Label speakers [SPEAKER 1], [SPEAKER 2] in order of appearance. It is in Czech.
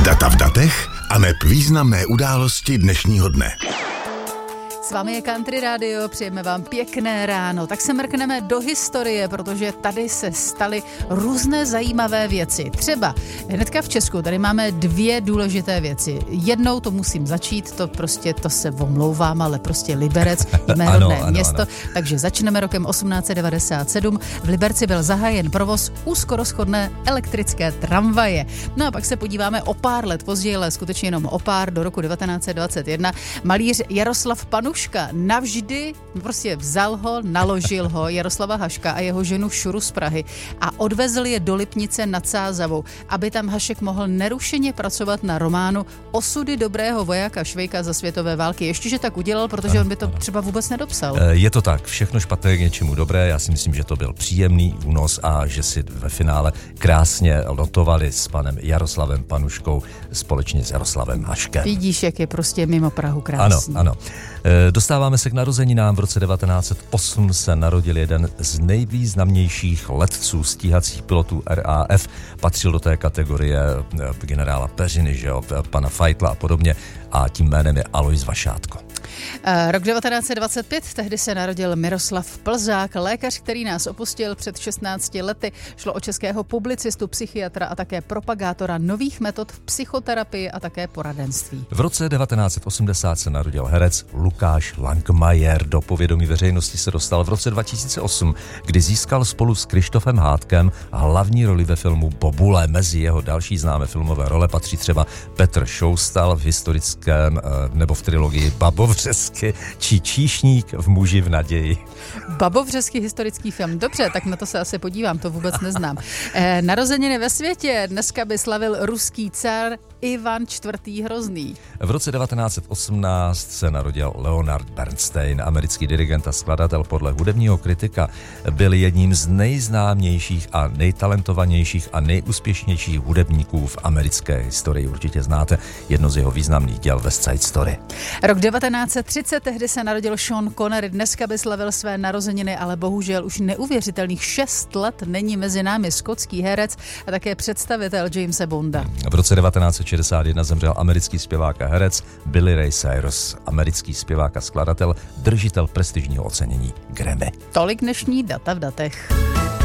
[SPEAKER 1] Data v datech aneb významné události dnešního dne.
[SPEAKER 2] S vámi je Country Radio, přejeme vám pěkné ráno. Tak se mrkneme do historie, protože tady se staly různé zajímavé věci. Třeba hnedka v Česku tady máme dvě důležité věci. Jednou to musím začít, to se omlouvám, ale prostě Liberec, jméhodné město. Ano. Takže začneme rokem 1897. V Liberci byl zahájen provoz úzkorozchodné elektrické tramvaje. No a pak se podíváme o pár let později, ale skutečně jenom o pár, do roku 1921. Malíř Jaroslav Panuška navždy prostě vzal ho, naložil ho Jaroslava Haška a jeho ženu Šuru z Prahy a odvezl je do Lipnice nad Sázavou, aby tam Hašek mohl nerušeně pracovat na románu Osudy dobrého vojáka Švejka za světové války. Ještě, že tak udělal, protože on by to třeba vůbec nedopsal. Je
[SPEAKER 3] to tak, všechno špatné k něčemu dobré, já si myslím, že to byl příjemný únos a že si ve finále krásně lotovali s panem Jaroslavem Panuškou společně s Jaroslavem Haškem.
[SPEAKER 2] Vidíš, jak je prostě mimo Prahu krásný.
[SPEAKER 3] Ano. Dostáváme se k narozeninám. V roce 1908 se narodil jeden z nejvýznamnějších letců stíhacích pilotů RAF. Patřil do té kategorie generála Peřiny, že jo, pana Fajtla a podobně. A tím jménem je Alois Vašátko.
[SPEAKER 2] Rok 1925, tehdy se narodil Miroslav Plzák, lékař, který nás opustil před 16 lety. Šlo o českého publicistu, psychiatra a také propagátora nových metod v psychoterapii a také poradenství.
[SPEAKER 3] V roce 1980 se narodil herec Lukáš Langmajer. Do povědomí veřejnosti se dostal v roce 2008, kdy získal spolu s Krištofem Hádkem hlavní roli ve filmu Bobule. Mezi jeho další známé filmové role patří třeba Petr Šoustal v historickém nebo v trilogii Babovřesky či Číšník v Muži v naději.
[SPEAKER 2] Babovřesky, historický film. Dobře, tak na to se asi podívám, to vůbec neznám. Narozeniny ve světě. Dneska by slavil ruský car Ivan IV. Hrozný.
[SPEAKER 3] V roce 1918 se narodil Leonard Bernstein, americký dirigent a skladatel. Podle hudebního kritika byl jedním z nejznámějších a nejtalentovanějších a nejúspěšnějších hudebníků v americké historii. Určitě znáte jedno z jeho významných děl West Side Story.
[SPEAKER 2] Rok 1930, tehdy se narodil Sean Connery. Dneska by slavil své narozeniny, ale bohužel už neuvěřitelných 6 let není mezi námi skotský herec a také představitel Jamesa Bonda.
[SPEAKER 3] V roce 1961 zemřel americký zpěvák a herec Billy Ray Cyrus, americký zpěvák a skladatel, držitel prestižního ocenění Grammy.
[SPEAKER 2] Tolik dnešní Data v datech.